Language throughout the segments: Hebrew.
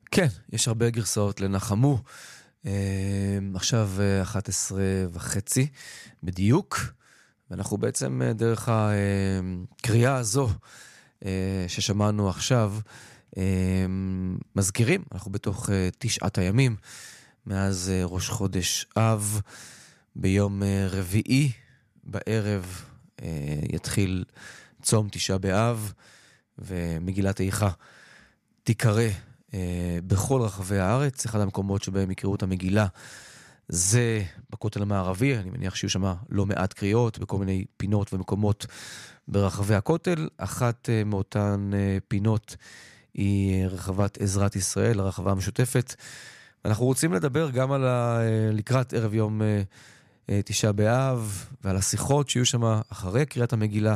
כן, יש הרבה גרסאות לנחמו. עכשיו 11:30 בדיוק, ואנחנו בעצם דרך הקריאה הזו ששמענו עכשיו, מזכירים, אנחנו בתוך 9 הימים, מאז ראש חודש אב, ביום רביעי בערב יתחיל צום 9 באב, ומגילת איכה תיקרא בכל רחבי הארץ. אחד המקומות שבהם יקראו את המגילה זה בכותל המערבי, אני מניח שיהיו שם לא מעט קריאות בכל מיני פינות ומקומות ברחבי הכותל. אחת מאותן פינות היא רחבת עזרת ישראל, הרחבה המשותפת. אנחנו רוצים לדבר גם על לקראת ערב יום 9 באב, ועל השיחות שיהיו שם אחרי קריאת המגילה,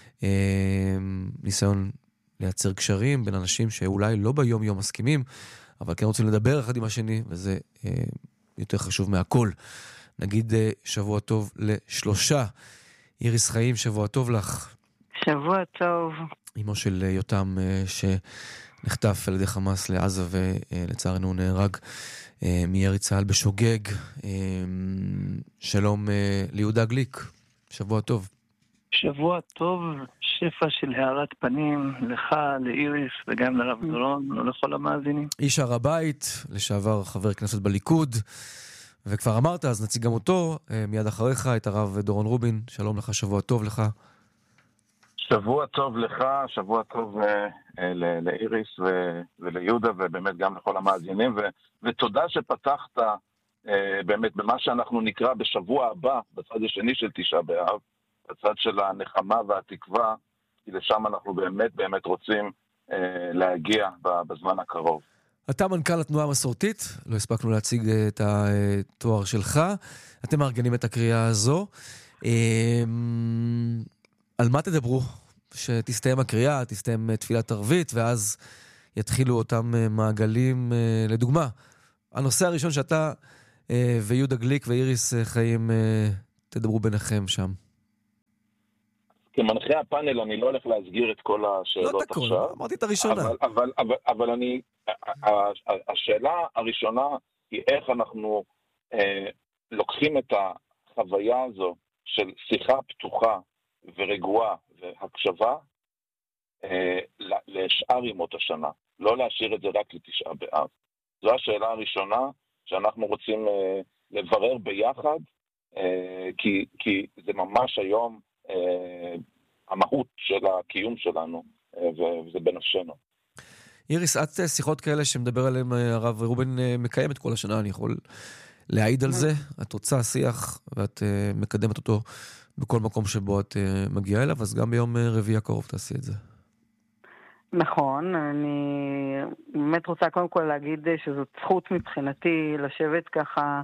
ניסיון לייצר קשרים בין אנשים שאולי לא ביום יום מסכימים, אבל כן רוצים לדבר אחד עם השני, וזה יותר חשוב מהכל. נגיד שבוע טוב לשלושה. איריס חיים, שבוע טוב לך. שבוע טוב. אמו של יותם שנחטף על ידי חמאס לעזה ולצערנו נהרג מירי צהל בשוגג. שלום ליהודה גליק, שבוע טוב. שבוע טוב, שפע של הערת פנים לך, לאיריס וגם לרב דורון ולכל המאזינים. איש הר הבית, לשעבר חבר כנסת בליכוד, וכבר אמרת, אז נציג גם אותו מיד אחריך, את הרב דורון רובין. שלום לך, שבוע טוב לך. שבוע טוב לך, שבוע טוב לאיריס וליהודה, ובאמת גם לכל המאזינים, ותודה שפתחת באמת במה שאנחנו נקרא בשבוע הבא, בצד השני של 9 באב, בצד של הנחמה והתקווה, כי לשם אנחנו באמת רוצים להגיע בזמן הקרוב. אתה מנכ"ל התנועה המסורתית, לא הספקנו להציג את התואר שלך, אתם מארגנים את הקריאה הזו. על מה תדברו? שתסתיים הקריאה, תסתיים תפילת ערבית, ואז יתחילו אותם מעגלים. לדוגמה, הנושא הראשון שאתה ויהודה גליק ואיריס חיים תדברו ביניכם שם. כמנחה הפאנל אני לא הולך להסגיר את כל השאלות לא תקול, עכשיו. אמרתי את הראשונה. אבל השאלה הראשונה היא איך אנחנו לוקחים את החוויה הזו של שיחה פתוחה ורגועה והקשבה לשאר ימות השנה. לא להשאיר את זה רק ל9 באב. זו השאלה הראשונה שאנחנו רוצים לברר ביחד, כי זה ממש היום המהות של הקיום שלנו, וזה בנפשנו. איריס, את שיחות כאלה שמדבר עליהם הרב רובין מקיימת כל השנה, אני יכול להעיד על זה. את רוצה שיח ואת מקדמת אותו בכל מקום שבו את מגיעה אליו, אז גם ביום רביעי הקרוב תעשי את זה. נכון, אני באמת רוצה קודם כל להגיד שזאת זכות מבחינתי לשבת ככה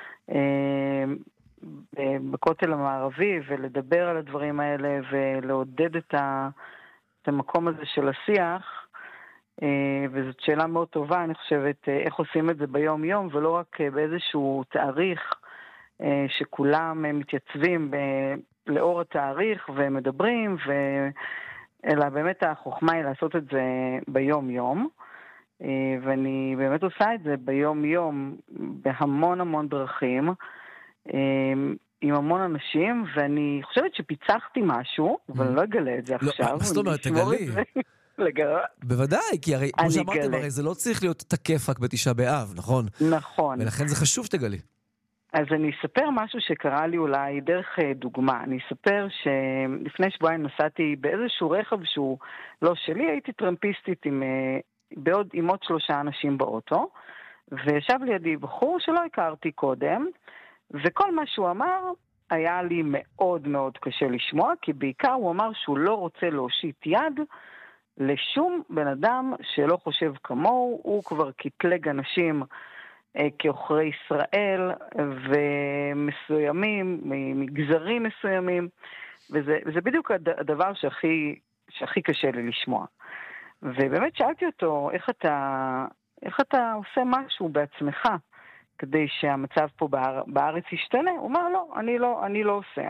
בכותל המערבי ולדבר על הדברים האלה ולעודד את המקום הזה של השיח, וזאת שאלה מאוד טובה, אני חושבת, איך עושים את זה ביום יום ולא רק באיזשהו תאריך שכולם מתייצבים לאור התאריך ומדברים, אלא באמת החוכמה היא לעשות את זה ביום יום, ואני באמת עושה את זה ביום יום בהמון דרכים, עם המון אנשים, ואני חושבת שפיצחתי משהו, אבל אני לא אגלה את זה עכשיו. מה זאת אומרת, תגלי? בוודאי, כי הרי, כמו שאמרתם, הרי זה לא צריך להיות תקף רק ב9 באב, נכון? נכון. ולכן זה חשוב שתגלי. אז אני אספר משהו שקרה לי אולי דרך דוגמה. אני אספר שלפני שבועיים נסעתי באיזשהו רכב שהוא לא שלי, הייתי טרמפיסטית עם עוד 3 אנשים באוטו, וישב לידי בחור שלא הכרתי קודם, וכל מה שהוא אמר היה לי מאוד קשה לשמוע, כי בעיקר הוא אמר שהוא לא רוצה להושיט יד לשום בן אדם שלא חושב כמוהו. הוא כבר קטלג אנשים כאוכרי ישראל ומסוימים, ממגזרים מסוימים, וזה בדיוק הדבר שהכי קשה לי לשמוע. ובאמת שאלתי אותו, איך אתה עושה משהו בעצמך כדי שהמצב פה בארץ ישתנה? הוא אמר, לא, אני לא עושה,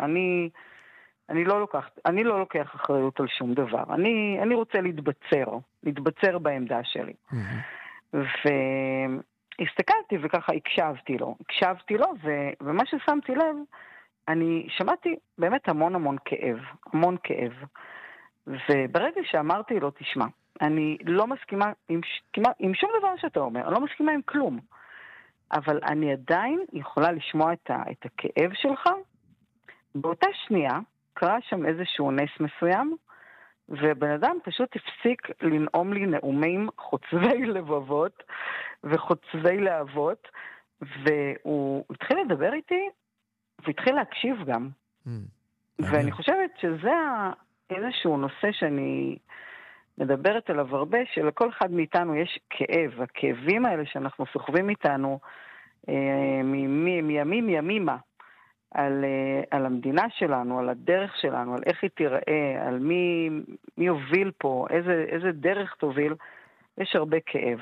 אני לא לוקח אחריות על שום דבר, אני רוצה להתבצר בעמדה שלי. והסתכלתי וככה הקשבתי לו, ומה ששמתי לב, אני שמעתי באמת המון כאב. וברגע שאמרתי לו, תשמע, אני לא מסכימה עם שום דבר שאתה אומר, אני לא מסכימה עם כלום, אבל אני עדיין יכולה לשמוע את הכאב שלך. באותה שנייה קרה שם איזשהו נס מסוים, ובן אדם פשוט הפסיק לנאום לי נאומים חוצבי לבבות וחוצבי להבות, והוא התחיל לדבר איתי והתחיל להקשיב גם. ואני חושבת שזה איזשהו נושא שאני מדברת עליו הרבה, שלכל אחד מאיתנו יש כאב. הכאבים האלה שאנחנו סוחבים איתנו מימימה, על המדינה שלנו, על הדרך שלנו, על איך היא תיראה, על מי יוביל פה, איזה דרך תוביל, יש הרבה כאב.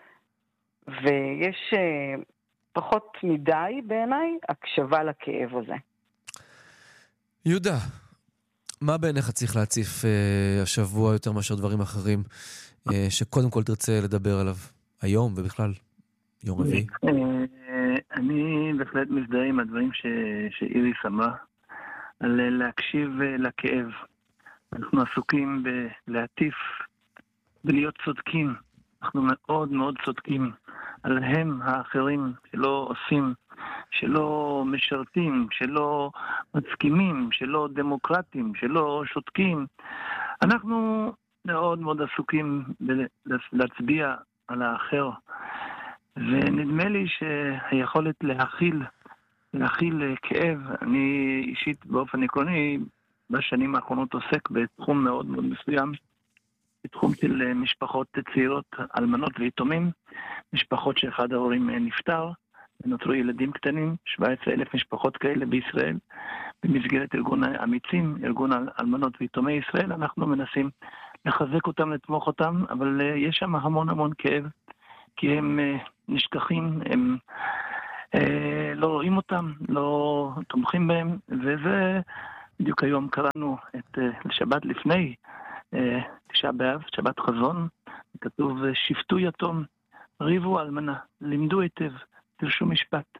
ויש פחות מדי בעיניי הקשבה לכאב הזה. יהודה, מה בעיניך צריך להציף השבוע יותר מאשר דברים אחרים, שקודם כל תרצה לדבר עליו היום ובכלל יום רביעי? אני בהחלט מזדהה עם הדברים שאיריס אמרה, על להקשיב לכאב. אנחנו עסוקים בלהטיף ולהיות צודקים. אנחנו מאוד מאוד צודקים עליהם האחרים שלא עושים, שלא משרתים, שלא מסכימים, שלא דמוקרטים, שלא שותקים. אנחנו מאוד מאוד עסוקים להצביע על האחר. ונדמה לי שהיכולת להכיל כאב, אני אישית באופן עקרוני בשנים האחרונות עוסק בתחום מאוד מאוד מסוים, בתחום של משפחות צעירות, אלמנות ויתומים, משפחות שאחד ההורים נפטר, ונותרו ילדים קטנים, 17,000 משפחות כאלה בישראל, במסגרת ארגון אמיצים, ארגון אלמנות ויתומי ישראל, אנחנו מנסים לחזק אותם, לתמוך אותם, אבל יש שם המון כאב, כי הם נשכחים, הם לא רואים אותם, לא תומכים בהם, וזה בדיוק היום קראנו את שבת לפני תשעה באב, שבת חזון, כתוב שפטו יתום, ריבו אלמנה, לימדו היטב, תרשו משפט.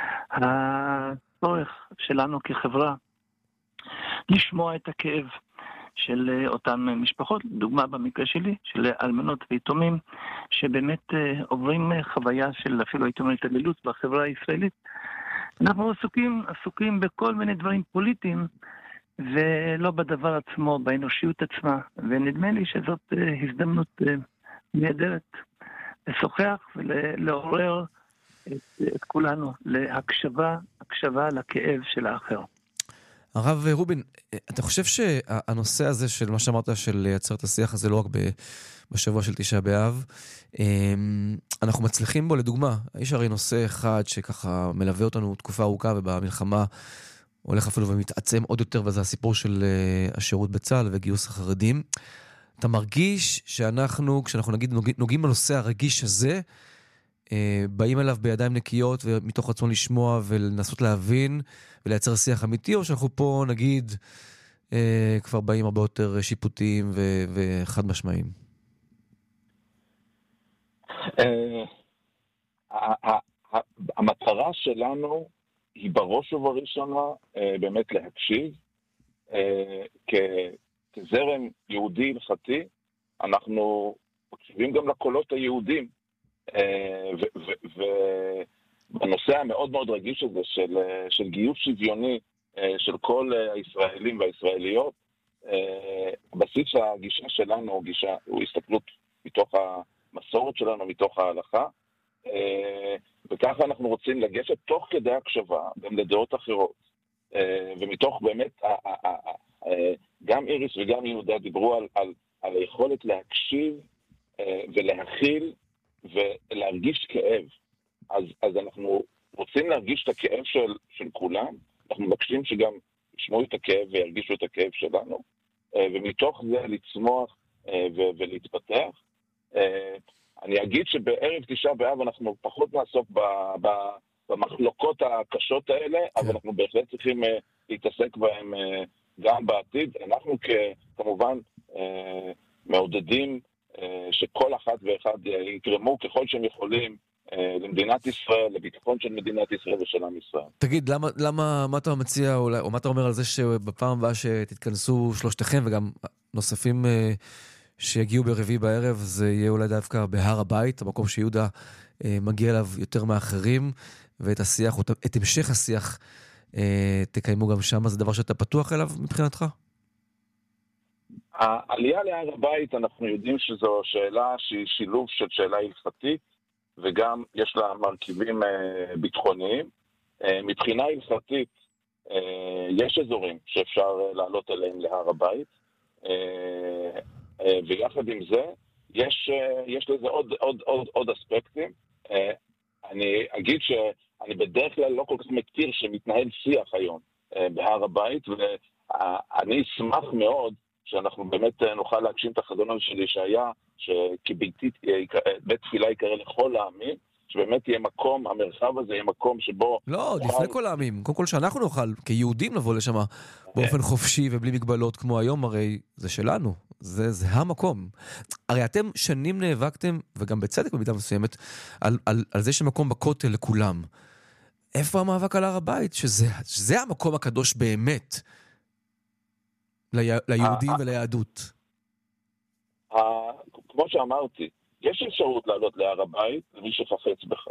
הצורך שלנו כחברה לשמוע את הכאב של אותן משפחות, דוגמה במקרה שלי, של אלמנות ויתומים, שבאמת עוברים חוויה של אפילו הייתי אומר התעללות בחברה הישראלית. אנחנו עסוקים בכל מיני דברים פוליטיים, ולא בדבר עצמו, באנושיות עצמה, ונדמה לי שזאת הזדמנות נהדרת לשוחח ולעורר את כולנו להקשבה לכאב של האחר. הרב רובין, אתה חושב שהנושא הזה של מה שאמרת, של לייצר את השיח הזה לא רק בשבוע של תשעה באב, אנחנו מצליחים בו, לדוגמה, יש הרי נושא אחד שככה מלווה אותנו תקופה ארוכה, ובמלחמה הולך אפילו ומתעצם עוד יותר, וזה הסיפור של השירות בצה"ל וגיוס החרדים. אתה מרגיש שאנחנו, כשאנחנו נגיד נוגעים בנושא הרגיש הזה, באים אליו בידיים נקיות ומתוך רצון לשמוע ולנסות להבין ולייצר שיח אמיתי, או שאנחנו פה נגיד כבר באים הרבה יותר שיפוטיים וחד משמעיים? המטרה שלנו היא בראש ובראשונה באמת להקשיב. כזרם יהודי הלכתי, אנחנו מקשיבים גם לקולות היהודים, ובנושא המאוד מאוד רגיש הזה של גיוס שוויוני של כל הישראלים והישראליות, בסיס הגישה שלנו הוא הסתכלות מתוך המסורת שלנו, מתוך ההלכה, וככה אנחנו רוצים לגשת תוך כדי הקשבה גם לדעות אחרות, ומתוך באמת גם איריס וגם יהודה דיברו על היכולת להקשיב ולהכיל ולהרגיש כאב. אז אנחנו רוצים להרגיש את הכאב של כולם, אנחנו מבקשים שגם ישמעו את הכאב וירגישו את הכאב שלנו, ומתוך זה לצמוח ולהתפתח. אני אגיד שבערב תשעה באב אנחנו פחות נעסוק במחלוקות הקשות האלה, אבל אנחנו בהחלט צריכים להתעסק בהם גם בעתיד. אנחנו כמובן מעודדים שכל אחת ואחד יקרמו ככל שהם יכולים למדינת ישראל, לביטחון של מדינת ישראל ושל עם ישראל. תגיד, מה אתה מציע, או מה אתה אומר על זה שבפעם הבאה שתתכנסו שלושתכם וגם נוספים שיגיעו ברביעי בערב, זה יהיה אולי דווקא בהר הבית, המקום שיהודה מגיע אליו יותר מאחרים, ואת השיח, את המשך השיח תקיימו גם שם, זה דבר שאתה פתוח אליו מבחינתך? העלייה להר הבית, אנחנו יודעים שזו שאלה שהיא שילוב של שאלה הלכתית, וגם יש לה מרכיבים ביטחוניים. מבחינה הלכתית, יש אזורים שאפשר לעלות אליהם להר הבית, ויחד עם זה, יש לזה עוד אספקטים. אני אגיד שאני בדרך כלל לא כל כך מכיר שמתנהל שיח היום בהר הבית, ואני אשמח מאוד שאנחנו באמת נוכל להגשים את החזון הזה של ישעיה, בית תפילה יקרא לכל העמים, שבאמת יהיה מקום, המרחב הזה יהיה מקום שבו... לא, לפני כל העמים. קודם כל שאנחנו נוכל כיהודים לבוא לשם באופן חופשי ובלי מגבלות כמו היום, הרי זה שלנו. זה המקום. הרי אתם שנים נאבקתם, וגם בצדק במידה מסוימת, על זה שמקום בכותל לכולם. איפה המאבק על הר הבית? שזה המקום הקדוש באמת ליהודים וליהדות. כמו שאמרתי, יש אפשרות לעלות להר הבית למי שחפץ בך.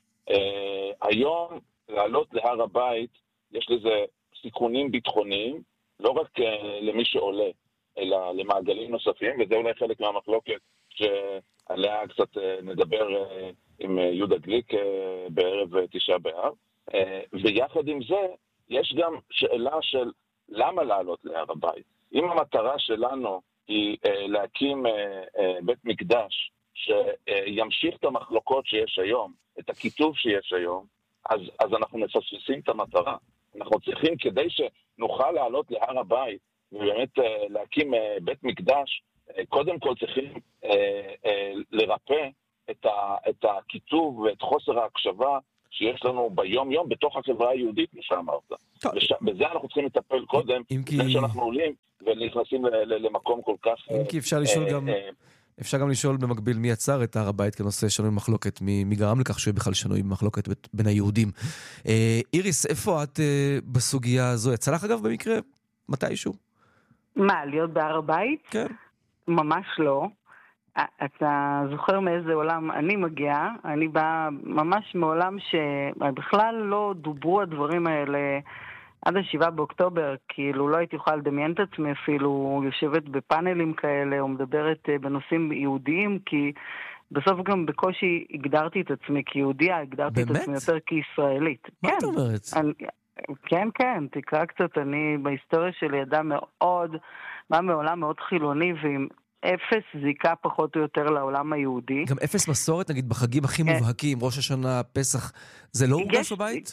היום לעלות להר הבית יש לזה סיכונים ביטחוניים, לא רק למי שעולה, אלא למעגלים נוספים, וזה אולי חלק מהמחלוקת שעליה קצת נדבר עם יהודה גליק בערב תשעה באב. ויחד עם זה, יש גם שאלה של למה לעלות להר הבית. אם המטרה שלנו היא להקים בית מקדש שימשיך את המחלוקות שיש היום, את הכיתוב שיש היום, אז אנחנו מפספסים את המטרה. אנחנו צריכים, כדי שנוכל לעלות להר הבית ובאמת להקים בית מקדש, קודם כל צריכים לרפא את הכיתוב ואת חוסר ההקשבה שיש לנו ביום יום בתוך החברה היהודית, כמו שאמרת. בזה אנחנו צריכים לטפל קודם, לפני שאנחנו עולים ונכנסים למקום כל כך... אם כי אפשר גם לשאול במקביל מי יצר את הר הבית כנושא שנוי במחלוקת, מי גרם לכך שהוא בכלל שנוי במחלוקת בין היהודים. איריס, איפה את בסוגיה הזו? יצא לך אגב במקרה מתישהו? מה, להיות בהר הבית? כן. ממש לא. אתה זוכר מאיזה עולם אני מגיעה? אני באה ממש מעולם שבכלל לא דוברו הדברים האלה עד ה7 באוקטובר, כאילו לא הייתי יכולה לדמיין את עצמי אפילו יושבת בפאנלים כאלה או מדברת בנושאים יהודיים, כי בסוף גם בקושי הגדרתי את עצמי כיהודיה, הגדרתי את עצמי יותר כישראלית. מה את אומרת? כן, תקרא קצת, אני בהיסטוריה שלי אדם מאוד, בא מעולם מאוד חילוני ועם אפס זיקה פחות או יותר לעולם היהודי. גם אפס מסורת, נגיד בחגים הכי מובהקים, ראש השנה, פסח, זה לא הורגש בבית?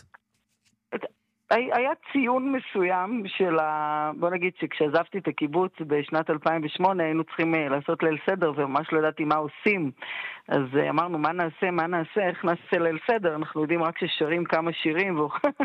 היה ציון מסוים של בוא נגיד שכשעזבתי את הקיבוץ בשנת 2008 היינו צריכים לעשות ליל סדר וממש לא ידעתי מה עושים, אז אמרנו מה נעשה, איך נעשה ליל סדר, אנחנו יודעים רק ששרים כמה שירים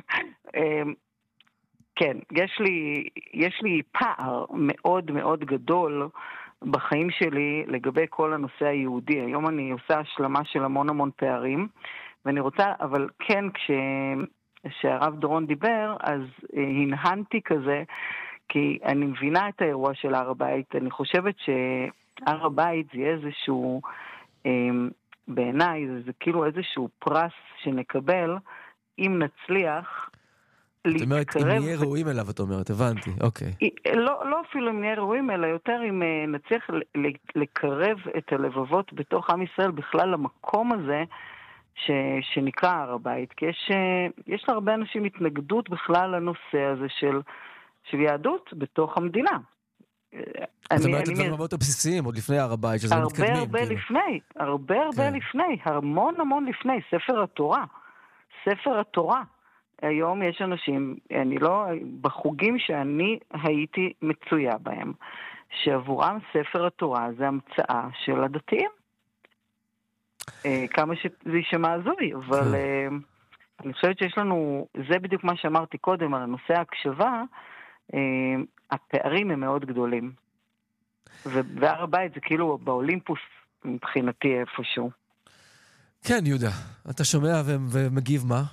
כן, יש לי פער מאוד מאוד גדול בחיים שלי לגבי כל הנושא היהודי. היום אני עושה השלמה של המון פערים, ואני רוצה, אבל כן, כשהרב דורון דיבר, אז הנהנתי כזה, כי אני מבינה את האירוע של הר הבית. אני חושבת שהר הבית זה איזשהו, בעיניי, זה כאילו איזשהו פרס שנקבל, אם נצליח, את אומרת, אם נהיה ראויים אליו, את אומרת, הבנתי, אוקיי. לא אפילו אם נהיה ראויים, אלא יותר אם נצליח לקרב את הלבבות בתוך עם ישראל בכלל למקום הזה שנקרא הר הבית. כי יש להרבה אנשים התנגדות בכלל לנושא הזה של יהדות בתוך המדינה. זאת אומרת, את דברים מאוד הבסיסיים, עוד לפני הר הבית, שזה מתקדמים. הרבה לפני, המון לפני, ספר התורה. היום יש אנשים, בחוגים שאני הייתי מצויה בהם, שעבורם ספר התורה זה המצאה של הדתיים. כמה שזה יישמע הזוי, אבל אני חושבת שיש לנו, זה בדיוק מה שאמרתי קודם על הנושא ההקשבה, הפערים הם מאוד גדולים. והר הבית זה כאילו באולימפוס מבחינתי איפשהו. כן, יהודה, אתה שומע ומגיב מה?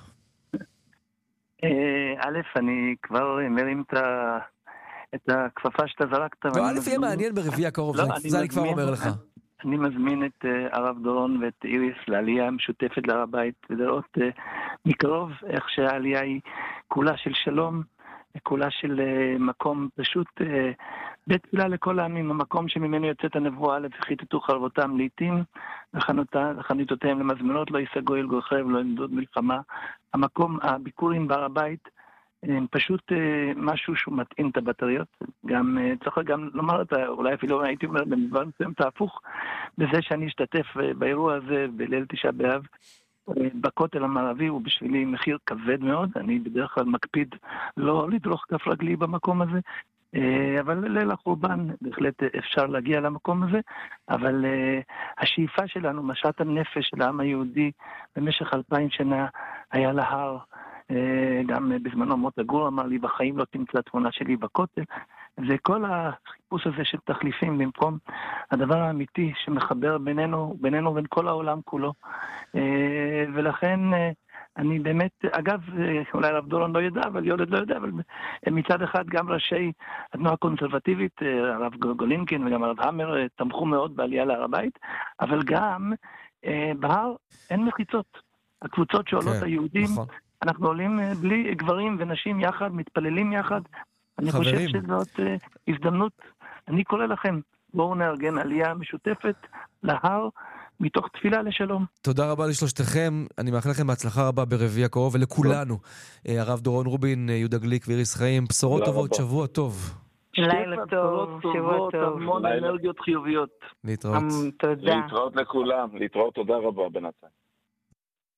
א', אני כבר מרים את הכפפה שאתה זרקת. לא, א', יהיה מעניין ברביעי הקרוב, זה אני כבר אומר לך. אני מזמין את הרב דורון ואת איריס לעלייה המשותפת להר הבית, ולראות מקרוב איך שהעלייה היא כולה של שלום, כולה של מקום פשוט בית תפילה לכל העמים, המקום שממנו יוצאת הנבואה, וכיתתו חרבותם לעתים, וחניתותיהם למזמנות, לא ייסגו אל גוחרב, לא ילמדות מלחמה. המקום, הביקורים בהר הבית, הם פשוט משהו שהוא מתאים את הבטריות. גם צריך גם לומר, אולי אפילו הייתי אומר במדבר מסוים את ההפוך, בזה שאני אשתתף באירוע הזה בליל תשעה באב, בכותל המערבי הוא בשבילי מחיר כבד מאוד. אני בדרך כלל מקפיד לא לדרוך כף רגלי במקום הזה, אבל ליל החורבן בהחלט אפשר להגיע למקום הזה, אבל השאיפה שלנו, משאת הנפש של העם היהודי במשך 2000 שנה היה להר. גם בזמנו מוטה גור אמר לי, בחיים לא תמצא תמונה שלי בכותל. זה כל החיפוש הזה של תחליפים במקום הדבר האמיתי שמחבר בינינו ובין כל העולם כולו. ולכן אני באמת, אגב, אולי הרב דורון לא ידע, אבל יולד לא יודע, אבל מצד אחד גם ראשי התנועה הקונסרבטיבית, הרב גולינקין וגם הרב המר, תמכו מאוד בעלייה להר הבית, אבל גם בהר אין מחיצות. הקבוצות שעולות היהודים, אנחנו עולים בלי גברים ונשים יחד, מתפללים יחד. אני חושב שזאת הזדמנות. אני קורא לכם, בואו נארגן עלייה משותפת להר, מתוך תפילה לשלום. תודה רבה לשלושתכם, אני מאחל לכם בהצלחה רבה ברביעי הקרוב, ולכולנו, הרב דורון רובין, יהודה גליק ואיריס חיים, בשורות טובות, שבוע טוב. לילה טוב, שבוע טוב. המון אנרגיות חיוביות. להתראות. תודה. להתראות לכולם, להתראות, תודה רבה בינתיים.